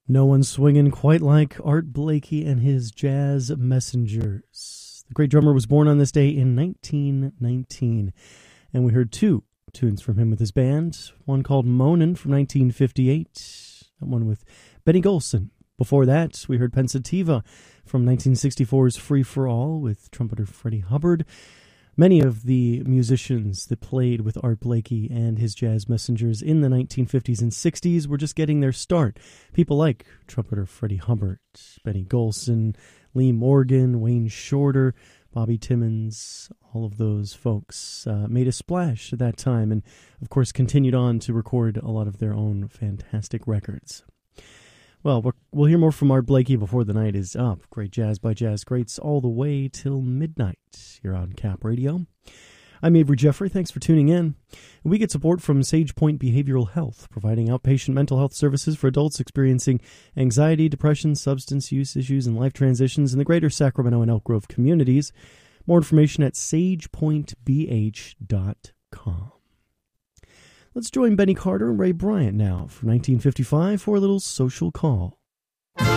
No one swinging quite like Art Blakey and his Jazz Messengers. The great drummer was born on this day in 1919, and we heard two tunes from him with his band, one called Moanin' from 1958, and one with Benny Golson. Before that, we heard Pensativa from 1964's Free for All with trumpeter Freddie Hubbard. Many of the musicians that played with Art Blakey and his Jazz Messengers in the 1950s and 60s were just getting their start. People like trumpeter Freddie Hubbard, Benny Golson, Lee Morgan, Wayne Shorter, Bobby Timmons, all of those folks made a splash at that time and, of course, continued on to record a lot of their own fantastic records. Well, we'll hear more from Art Blakey before the night is up. Great jazz by jazz greats all the way till midnight here on Cap Radio. I'm Avery Jeffrey. Thanks for tuning in. We get support from Sage Point Behavioral Health, providing outpatient mental health services for adults experiencing anxiety, depression, substance use issues, and life transitions in the greater Sacramento and Elk Grove communities. More information at sagepointbh.com. Let's join Benny Carter and Ray Bryant now from 1955 for a little social call.